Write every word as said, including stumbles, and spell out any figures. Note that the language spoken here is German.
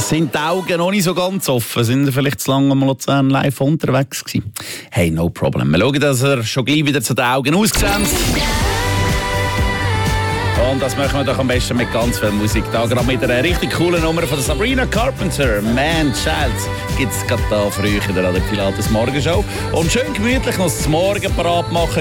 Sind die Augen noch nicht so ganz offen? Sind wir vielleicht zu lange am Luzern live unterwegs gewesen? Hey, no problem. Wir schauen, dass er schon gleich wieder zu den Augen aussieht. Und das machen wir doch am besten mit ganz viel Musik. Da gerade mit einer richtig coolen Nummer von Sabrina Carpenter. Man Child gibt es gerade da früh in der Radio Pilates Morgenshow. Und schön gemütlich noch das Morgen parat machen.